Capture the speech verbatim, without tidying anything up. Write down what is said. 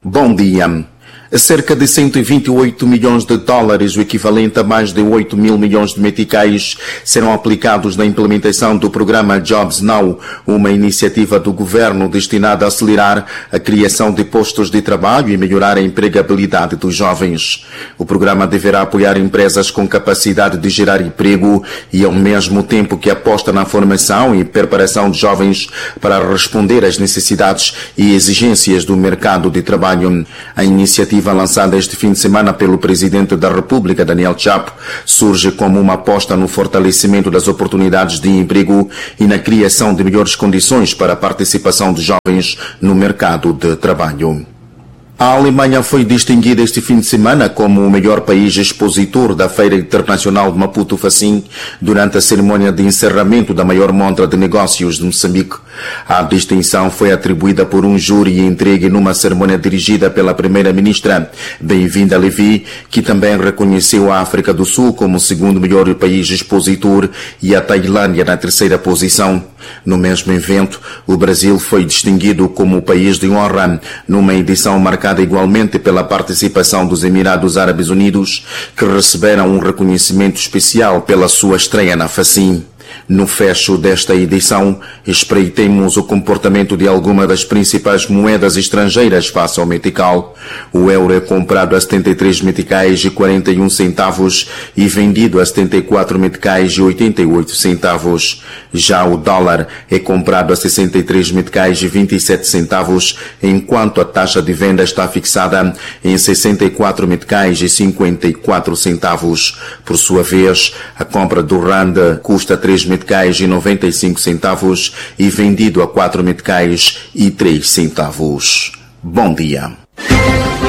Bom dia. Cerca de cento e vinte e oito milhões de dólares, o equivalente a mais de oito mil milhões de meticais, serão aplicados na implementação do programa Jobs Now, uma iniciativa do governo destinada a acelerar a criação de postos de trabalho e melhorar a empregabilidade dos jovens. O programa deverá apoiar empresas com capacidade de gerar emprego e, ao mesmo tempo que aposta na formação e preparação de jovens para responder às necessidades e exigências do mercado de trabalho. A iniciativa lançada este fim de semana pelo Presidente da República, Daniel Chapo, surge como uma aposta no fortalecimento das oportunidades de emprego e na criação de melhores condições para a participação de jovens no mercado de trabalho. A Alemanha foi distinguida este fim de semana como o melhor país expositor da Feira Internacional de Maputo Facim durante a cerimônia de encerramento da maior montra de negócios de Moçambique. A distinção foi atribuída por um júri e entregue numa cerimônia dirigida pela primeira-ministra Bem-vinda Levi, que também reconheceu a África do Sul como o segundo melhor país expositor e a Tailândia na terceira posição. No mesmo evento, o Brasil foi distinguido como o país de honra, numa edição marcada igualmente pela participação dos Emirados Árabes Unidos, que receberam um reconhecimento especial pela sua estreia na Facim. No fecho desta edição, espreitemos o comportamento de algumas das principais moedas estrangeiras face ao metical. O euro é comprado a setenta e três meticais e quarenta e um centavos e vendido a setenta e quatro meticais e oitenta e oito centavos. Já o dólar é comprado a sessenta e três meticais e vinte e sete centavos, enquanto a taxa de venda está fixada em sessenta e quatro meticais e cinquenta e quatro centavos. Por sua vez, a compra do rand custa três meticais e noventa e cinco centavos e vendido a quatro meticais e três centavos. Bom dia.